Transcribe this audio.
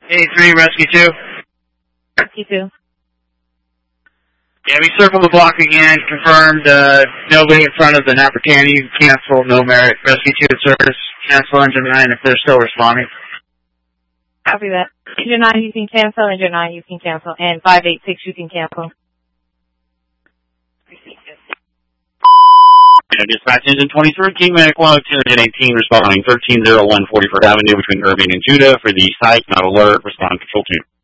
A3, Rescue 2. Rescue 2. Yeah, we circled the block again, confirmed nobody in front of the Napa Candy, cancel, no merit. Rescue 2 at service, cancel engine 9 if they're still responding. Copy that. Engine 9 you can cancel, engine 9 you can cancel, and 586 you can cancel. Dispatch engine 2013, medic 102, engine 18, responding 1301 44th Avenue between Irving and Judah for the site, not alert, respond control 2.